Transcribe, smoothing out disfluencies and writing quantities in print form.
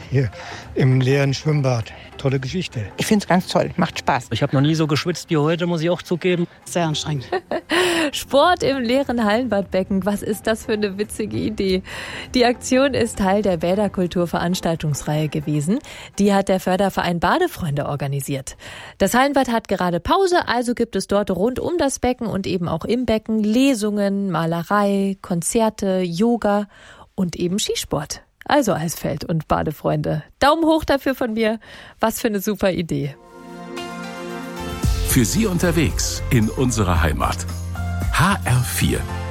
hier im leeren Schwimmbad. Tolle Geschichte. Ich finde es ganz toll, macht Spaß. Ich habe noch nie so geschwitzt wie heute, muss ich auch zugeben. Sehr anstrengend. Sport im leeren Hallenbadbecken, was ist das für eine witzige Idee? Die Aktion ist Teil der Bäderkultur-Veranstaltungsreihe gewesen. Die hat der Förderverein Badefreunde organisiert. Das Hallenbad hat gerade Pause, also gibt es dort rund um das Becken und eben auch im Becken Lesungen, Malerei, Konzerte, Yoga und eben Skisport. Also Eisfeld und Badefreunde. Daumen hoch dafür von mir. Was für eine super Idee. Für Sie unterwegs in unserer Heimat. HR4